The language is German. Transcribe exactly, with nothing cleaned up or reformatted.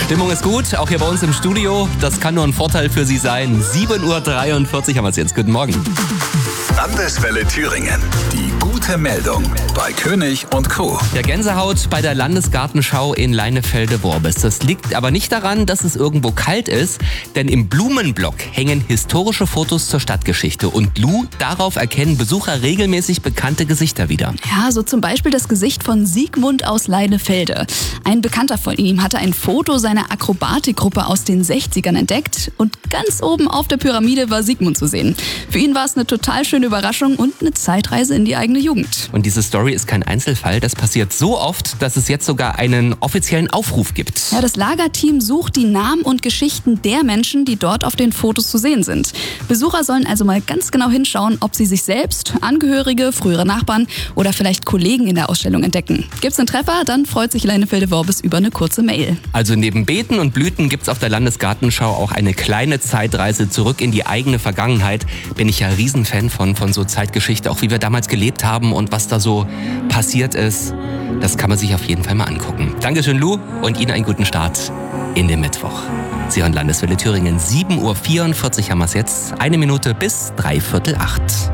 Stimmung ist gut, auch hier bei uns im Studio. Das kann nur ein Vorteil für Sie sein. sieben Uhr dreiundvierzig haben wir es jetzt. Guten Morgen. Landeswelle Thüringen. Die gute Meldung bei König und Co. Der Gänsehaut bei der Landesgartenschau in Leinefelde-Worbis. Das liegt aber nicht daran, dass es irgendwo kalt ist, denn im Blumenblock hängen historische Fotos zur Stadtgeschichte. Und Lou, darauf erkennen Besucher regelmäßig bekannte Gesichter wieder. Ja, so zum Beispiel das Gesicht von Siegmund aus Leinefelde. Ein Bekannter von ihm hatte ein Foto seiner Akrobatikgruppe aus den sechzigern entdeckt und ganz oben auf der Pyramide war Siegmund zu sehen. Für ihn war es eine total schöne Überraschung und eine Zeitreise in die eigene Jugend. Und diese Story ist kein Einzelfall. Das passiert so oft, dass es jetzt sogar einen offiziellen Aufruf gibt. Ja, das Lagerteam sucht die Namen und Geschichten der Menschen, die dort auf den Fotos zu sehen sind. Besucher sollen also mal ganz genau hinschauen, ob sie sich selbst, Angehörige, frühere Nachbarn oder vielleicht Kollegen in der Ausstellung entdecken. Gibt's einen Treffer, dann freut sich Leinefelde-Worbis über eine kurze Mail. Also neben Beeten und Blüten gibt's auf der Landesgartenschau auch eine kleine Zeitreise zurück in die eigene Vergangenheit. Bin ich ja Riesenfan von, von so Zeitgeschichte, auch wie wir damals gelebt haben und was da so passiert ist. Das kann man sich auf jeden Fall mal angucken. Dankeschön, Lou, und Ihnen einen guten Start in den Mittwoch. Sie hören Landeswelle Thüringen, sieben Uhr vierundvierzig haben wir es jetzt. Eine Minute bis dreiviertel acht.